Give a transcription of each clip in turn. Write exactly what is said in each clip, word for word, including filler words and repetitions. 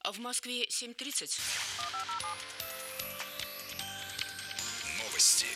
В Москве семь тридцать. Новости.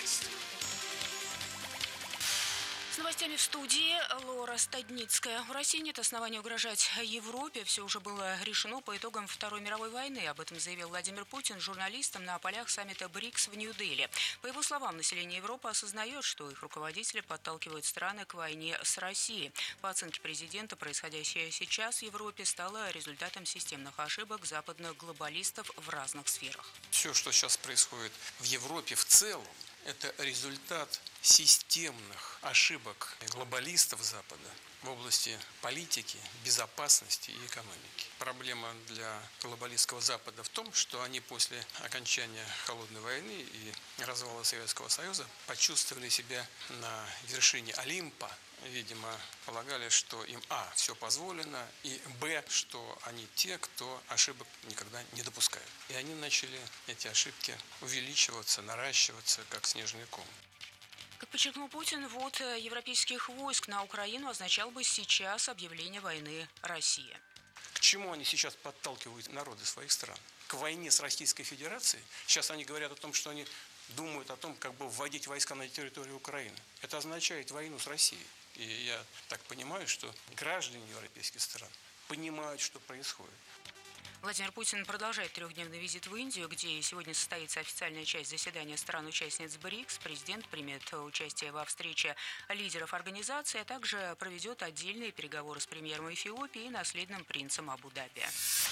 С новостями в студии Лора Стадницкая. В России нет оснований угрожать Европе. Все уже было решено по итогам Второй мировой войны. Об этом заявил Владимир Путин журналистам на полях саммита БРИКС в Нью-Дели. По его словам, население Европы осознает, что их руководители подталкивают страны к войне с Россией. По оценке президента, происходящее сейчас в Европе стало результатом системных ошибок западных глобалистов в разных сферах. Все, что сейчас происходит в Европе в целом, это результат системных ошибок глобалистов Запада в области политики, безопасности и экономики. Проблема для глобалистского Запада в том, что они после окончания Холодной войны и развала Советского Союза почувствовали себя на вершине Олимпа. Видимо, полагали, что им а. все позволено, и б. что они те, кто ошибок никогда не допускают. И они начали эти ошибки увеличиваться, наращиваться, как снежный ком. Как подчеркнул Путин, ввод европейских войск на Украину означал бы сейчас объявление войны России. К чему они сейчас подталкивают народы своих стран? К войне с Российской Федерацией? Сейчас они говорят о том, что они думают о том, как бы вводить войска на территорию Украины. Это означает войну с Россией. И я так понимаю, что граждане европейских стран понимают, что происходит. Владимир Путин продолжает трехдневный визит в Индию, где сегодня состоится официальная часть заседания стран-участниц БРИКС. Президент примет участие во встрече лидеров организации, а также проведет отдельные переговоры с премьером Эфиопии и наследным принцем Абу-Даби.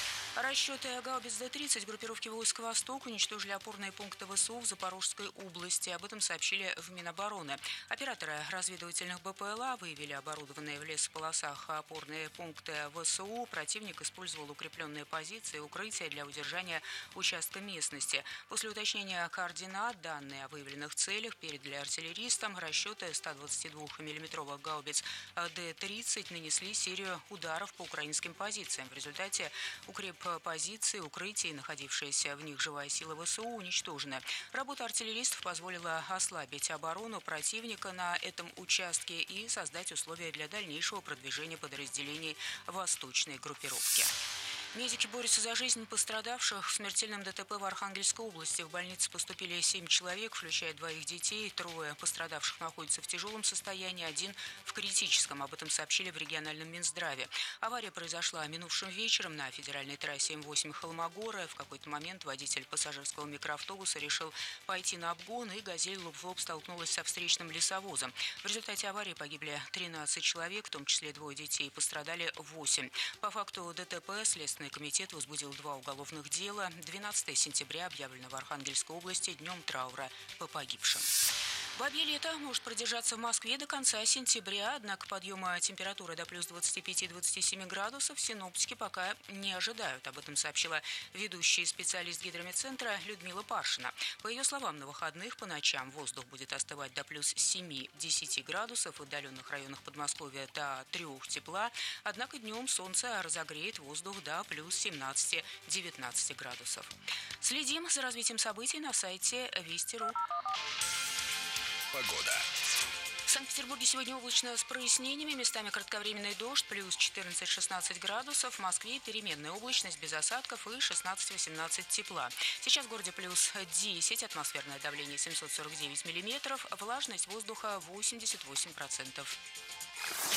Расчеты гаубиц Д тридцать группировки войск «Восток» уничтожили опорные пункты ВСУ в Запорожской области. Об этом сообщили в Минобороны. Операторы разведывательных БПЛА выявили оборудованные в лесополосах опорные пункты ВСУ. Противник использовал укрепленные позиции и укрытия для удержания участка местности. После уточнения координат, данные о выявленных целях передали артиллеристам. Расчеты ста двадцатидвухмиллиметровых гаубиц Д тридцать нанесли серию ударов по украинским позициям. В результате укреп позиции, укрытия и находившаяся в них живая сила ВСУ уничтожены. Работа артиллеристов позволила ослабить оборону противника на этом участке и создать условия для дальнейшего продвижения подразделений восточной группировки. Медики борются за жизнь пострадавших. В смертельном ДТП в Архангельской области в больницу поступили семь человек, включая двоих детей. Трое пострадавших находятся в тяжелом состоянии, один в критическом. Об этом сообщили в региональном Минздраве. Авария произошла минувшим вечером на федеральной трассе М восемь Холмогоры. В какой-то момент водитель пассажирского микроавтобуса решил пойти на обгон, и «Газель» лоб в лоб столкнулась со встречным лесовозом. В результате аварии погибли тринадцать человек, в том числе двое детей, пострадали восемь. По факту ДТП следственный комитет возбудил два уголовных дела. двенадцатого сентября объявлено в Архангельской области днем траура по погибшим. Бабье лето может продержаться в Москве до конца сентября, однако подъема температуры до плюс двадцати пяти — двадцати семи градусов синоптики пока не ожидают. Об этом сообщила ведущий специалист гидрометцентра Людмила Паршина. По ее словам, на выходных по ночам воздух будет остывать до плюс семи — десяти градусов, в отдаленных районах Подмосковья до трех тепла, однако днем солнце разогреет воздух до плюс семнадцати — девятнадцати градусов. Следим за развитием событий на сайте Вести точка ру. Погода. В Санкт-Петербурге сегодня облачно с прояснениями, местами кратковременный дождь, плюс четырнадцать — шестнадцать градусов. В Москве переменная облачность без осадков и шестнадцать — восемнадцать тепла. Сейчас в городе плюс десять, атмосферное давление семьсот сорок девять миллиметров, влажность воздуха восемьдесят восемь процентов.